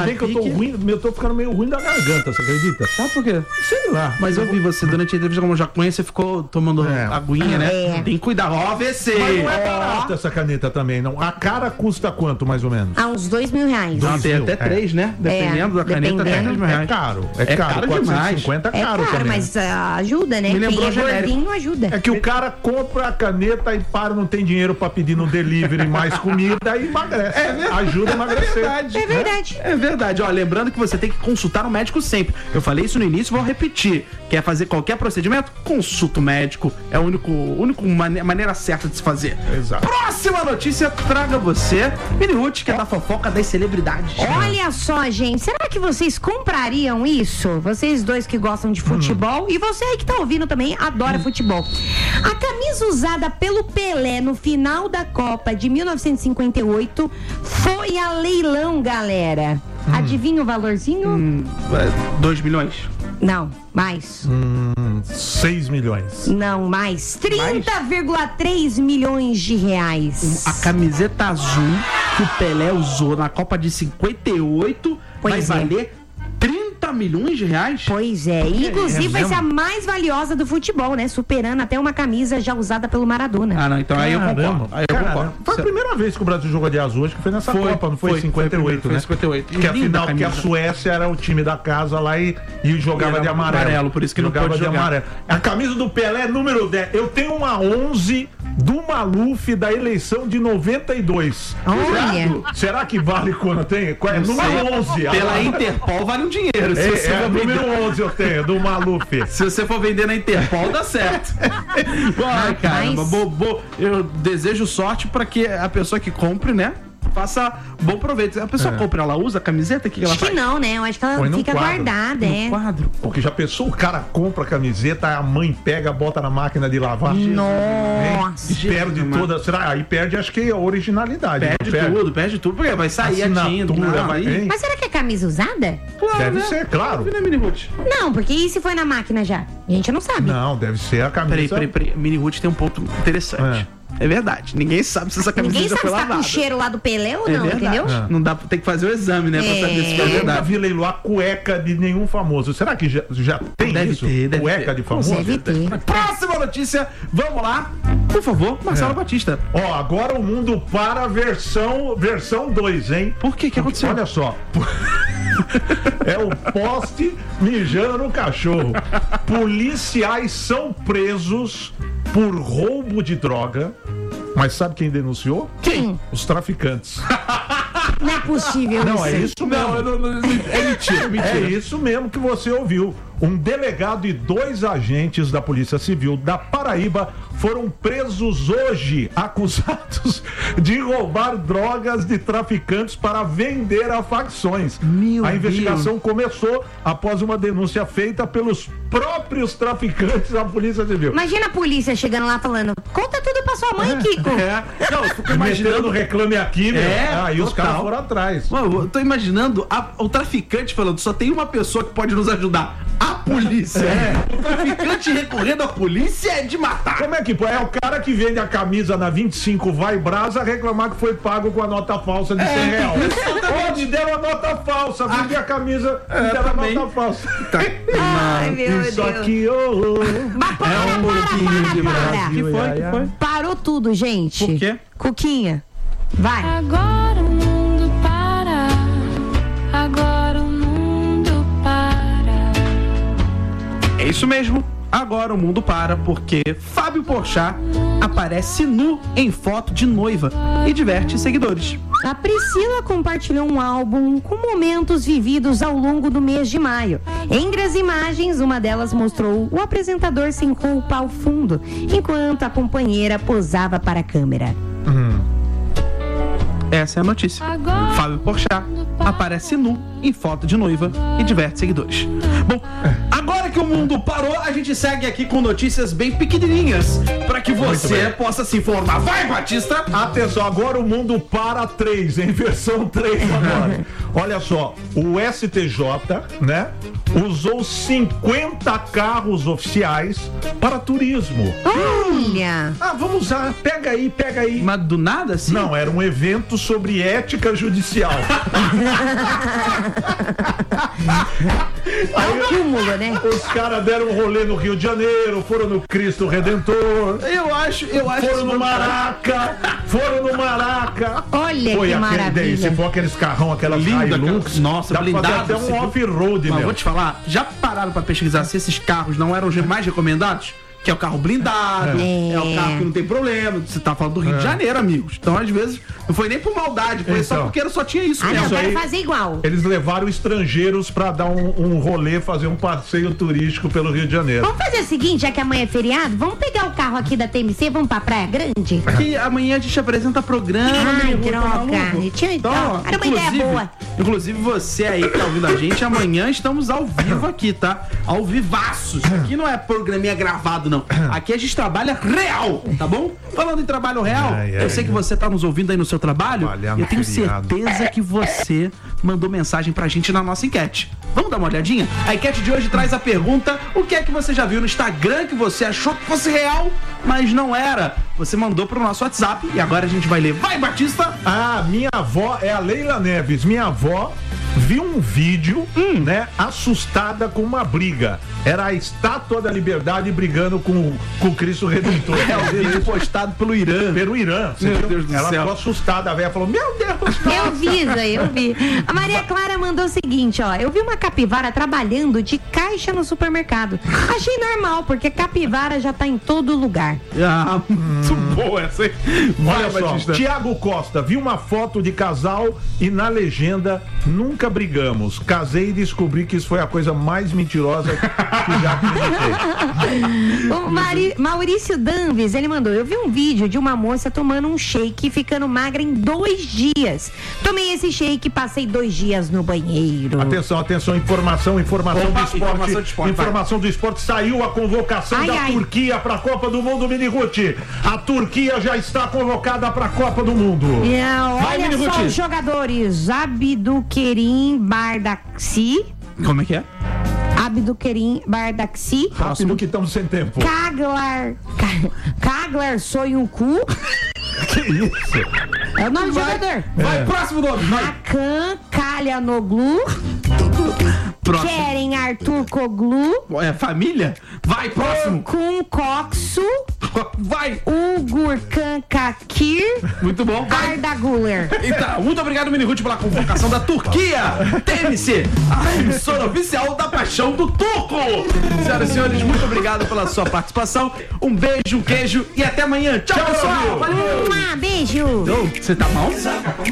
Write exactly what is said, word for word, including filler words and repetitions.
bem que eu tô ruim, eu tô ficando meio ruim da garganta, você acredita? Sabe por quê? Sei lá. Mas eu vi você durante a entrevista, como já conhece, você ficou tomando É. aguinha, né? É. Tem que cuidar. Ó, A V C. Mas não é barata essa caneta também, não. A cara custa quanto, mais ou menos? Há uns dois mil reais. Não, tem mil, até é. três, né? Dependendo da caneta, até dependendo. três mil É reais. caro, é, É caro. caro quatrocentos e cinquenta É é caro, caro, também. mas ah, ajuda, né? Me Quem lembrou é genérico. gordinho ajuda. É que o cara compra a caneta e para, não tem dinheiro pra pedir no delivery mais comida e emagrece. Ajuda a emagrecer. verdade. É verdade. É verdade. Ó, lembrando que você tem que consultar o médico sempre. Eu falei isso no início, vou repetir. Quer fazer qualquer procedimento? Consulta o médico. É a única único mane- maneira certa de se fazer. Exato. Próxima notícia traga você, Mini Ruth, que é da fofoca das celebridades. Olha só, gente, será que vocês comprariam isso? Vocês dois que gostam de futebol Hum. e você aí que tá ouvindo também adora futebol. A camisa usada pelo Pelé no final da Copa de mil novecentos e cinquenta e oito foi a leilão, galera. Adivinha o valorzinho? Hum, dois milhões? Não, mais. seis milhões. Não, mais. trinta vírgula três milhões de reais. A camiseta azul que o Pelé usou na Copa de cinquenta e oito Pois vai é. valer trinta milhões de reais? Pois é, e inclusive é vai ser a mesmo? mais valiosa do futebol, né? Superando até uma camisa já usada pelo Maradona. Ah, não, então aí eu concordo. Aí eu Caramba. concordo. Foi a primeira vez que o Brasil jogou de azul, acho que foi nessa Foi, Copa, não foi? foi, em cinquenta e oito, foi né? cinquenta e oito. Que a Linda final, que a camisa. Suécia era o time da casa lá e, e jogava E era de amarelo. amarelo, por isso que não jogava pôde de jogar. amarelo. A camisa do Pelé é número dez. Eu tenho uma onze do Maluf da eleição de noventa e dois. Olha. Será, será que vale quando tem? Qual é? Número onze. Pela Ah, Interpol vale um dinheiro. Se, é, você é, for número vender, onze eu tenho, do Maluf. se você for vender na Interpol, dá certo. Ai, caramba. Bo, bo, eu desejo sorte pra que a pessoa que compre, né, faça bom proveito. A pessoa É. compra, ela usa a camiseta? O que, que ela Acho que faz? não, né? Eu acho que ela Põe no fica quadro. guardada, é. Quadro. Porque já pensou, o cara compra a camiseta, a mãe pega, bota na máquina de lavar. Hein? Nossa. E perde Jesus, toda. Será? Aí perde, acho que a originalidade. Perde não tudo, perde tudo, porque vai sair a tinta, Assinatura, vai... hein? Mas será que é camisa usada? Claro, Deve né? ser, claro. Né, Mini Ruth? Não, porque e se foi na máquina já? A gente não sabe. Não, deve ser a camisa. Peraí, peraí, peraí. Mini Ruth tem um ponto interessante. É, verdade. Ninguém sabe se essa camisa Ninguém já sabe foi se tá lavada. com cheiro lá do Pelé ou É não, verdade. entendeu? Não dá, tem que fazer o exame, né? Pra É. saber se foi Eu nunca verdade. vi leiloar cueca de nenhum famoso. Será que já, já tem Deve isso? ter, deve cueca ter. de famoso? Deve ter. Próxima notícia, vamos lá. Por favor, Marcelo É. Batista. Ó, agora o mundo para a versão versão dois, hein? Por quê? O que aconteceu? Olha só. É o poste mijando no cachorro. Policiais são presos por roubo de droga. Mas sabe quem denunciou? Quem? Os traficantes. Não é possível Não, isso. é isso mesmo. Não, eu não, não, é mentira, é mentira. É isso mesmo que você ouviu. Um delegado e dois agentes da Polícia Civil da Paraíba foram presos hoje, acusados de roubar drogas de traficantes para vender a facções. Meu a investigação começou após uma denúncia feita pelos próprios traficantes à Polícia Civil. Imagina a polícia chegando lá falando: conta tudo pra sua mãe, Kiko. É. Não, eu fico Imaginando imaginando. reclame aqui, meu. É, Aí os total. caras foram atrás. Mano, eu tô imaginando a- o traficante falando, só tem uma pessoa que pode nos ajudar. A polícia. É. O traficante recorrendo à polícia é de matar. Como é que pô? É o cara que vende a camisa na vinte e cinco Vai Brasa reclamar que foi pago com a nota falsa de cem reais. Onde deram a nota falsa? Vende a camisa e deram a também. nota falsa. Tá. Ai, meu Isso Deus. aqui, ô. Mas para, É um para, pouquinho para, de para, para. Brasil. Que foi? Que foi? Parou tudo, gente. Por quê? Cuquinha, vai. Agora o mundo para, agora o mundo para. É isso mesmo. Agora o mundo para porque Fábio Porchat aparece nu em foto de noiva e diverte seguidores. A Priscila compartilhou um álbum com momentos vividos ao longo do mês de maio. Entre as imagens, uma delas mostrou o apresentador sem roupa ao fundo, enquanto a companheira posava para a câmera. Essa é a notícia. Agora Fábio Porchat aparece nu em foto de noiva e diverte seguidores. Bom, agora que que o mundo parou, a gente segue aqui com notícias bem pequenininhas para que você possa se informar. Vai, Batista! Atenção, agora o mundo para três, em versão três agora. Olha só, o S T J, né, usou cinquenta carros oficiais para turismo. Olha! Ah, vamos usar, pega aí, pega aí. Mas do nada, assim? Não, era um evento sobre ética judicial. É um cúmulo, né? Os caras deram um rolê no Rio de Janeiro, foram no Cristo Redentor, Eu acho, eu acho foram que no Maraca, foram no Maraca. Olha Foi que aquele daí, maravilha. se for aqueles carrão, aquelas Linda, Hilux, cara. Nossa, dá pra fazer blindado, até um você- off-road, Mas meu. vou te falar, já pararam pra pesquisar se esses carros não eram os mais recomendados? Que é o carro blindado, é, É. o carro que não tem problema. Você tá falando do Rio de Janeiro, amigos. Então, às vezes, não foi nem por maldade, foi só Então. porque só tinha isso Ah, não, mesmo. quero aí- fazer igual. Eles levaram estrangeiros pra dar um, um rolê, fazer um passeio turístico pelo Rio de Janeiro. Vamos fazer o seguinte, já que amanhã é feriado, vamos pegar o carro aqui da T M C, vamos pra Praia Grande? Que amanhã a gente apresenta programa. Ai, meu, tá droga. maluco? Tinha- Então, ó, era uma ideia inclusive- boa. Inclusive você aí que tá ouvindo a gente, amanhã estamos ao vivo aqui, tá? Ao vivaço. Isso aqui não é programinha gravado, não. Aqui a gente trabalha real, tá bom? Falando em trabalho real, Ai, ai, eu sei que ai. você tá nos ouvindo aí no seu trabalho. Trabalhar no Eu tenho feriado. certeza que você mandou mensagem pra gente na nossa enquete. Vamos dar uma olhadinha? A enquete de hoje traz a pergunta: o que é que você já viu no Instagram que você achou que fosse real, mas não era? Você mandou pro nosso WhatsApp e agora a gente vai ler. Vai, Batista! Ah, minha avó é a Leila Neves. Minha avó viu um vídeo, né, assustada com uma briga. Era a Estátua da Liberdade brigando com, com o Cristo Redentor. É o vídeo postado pelo Irã. Pelo Irã. Você Meu viu? Deus do Ela céu. ficou assustada. A velha falou: Meu Deus, Eu vi isso aí, eu vi. A Maria Clara mandou o seguinte, ó. Eu vi uma capivara trabalhando de caixa no supermercado. Achei normal, porque capivara já tá em todo lugar. Ah, muito boa essa, hein? Olha Vai, só, Batista. Tiago Costa, vi uma foto de casal e na legenda, nunca brigamos. Casei e descobri que isso foi a coisa mais mentirosa que já acreditei. O Mari- Maurício Danves, ele mandou, eu vi um vídeo de uma moça tomando um shake e ficando magra em dois dias. Tomei esse shake e passei dois dias no banheiro. Atenção, atenção, informação, informação Opa, do esporte. informação de esporte, Informação do esporte, saiu a convocação Ai, da ai. Turquia para a Copa do Mundo, Mini Ruth. A Turquia já está convocada para a Copa do Mundo. Não, Vai, olha Mini só Ruth. os jogadores. Abdukerim Bardaxi. Como é que é? Abdukerim Bardaxi. Rápido que estamos sem tempo. Kaglar. Ka- Kaglar Soyuncu. Que isso? É o nome do jogador. Vai, próximo nome. Vai. Hakan Kalyanoglu. Próximo. Keren Artur Koglu. É família? Vai, próximo. Kun Koksu. Vai. Ugur Kankakir. Muito bom. Vai. Arda Guler. Então, muito obrigado, Mini Ruth, pela convocação da Turquia. T M C, a emissora oficial da paixão do turco. Senhoras e senhores, muito obrigado pela sua participação. Um beijo, um queijo e até amanhã. Tchau, pessoal. Valeu. Um beijo. Você tá mal?